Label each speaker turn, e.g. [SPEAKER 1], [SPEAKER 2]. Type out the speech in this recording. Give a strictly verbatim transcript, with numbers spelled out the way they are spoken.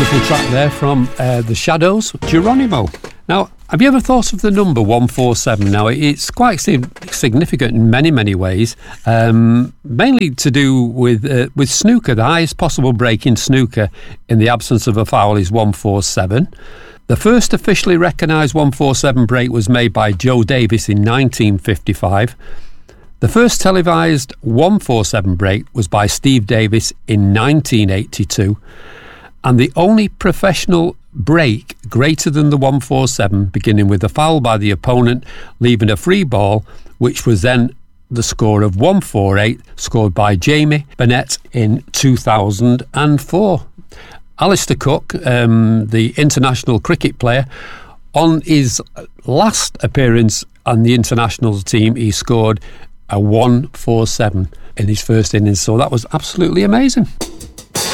[SPEAKER 1] Beautiful track there from uh, The Shadows, Geronimo. Now, have you ever thought of the number one forty-seven? Now, it's quite significant in many, many ways, um, mainly to do with uh, with snooker. The highest possible break in snooker in the absence of a foul is one forty-seven. The first officially recognised one forty-seven break was made by Joe Davis in nineteen fifty-five. The first televised one forty-seven break was by Steve Davis in nineteen eighty-two. And the only professional break greater than the one forty-seven, beginning with a foul by the opponent, leaving a free ball, which was then the score of one forty-eight, scored by Jamie Bennett in two thousand four. Alistair Cook, um, the international cricket player, on his last appearance on the international team, he scored a one forty-seven in his first innings, so that was absolutely amazing.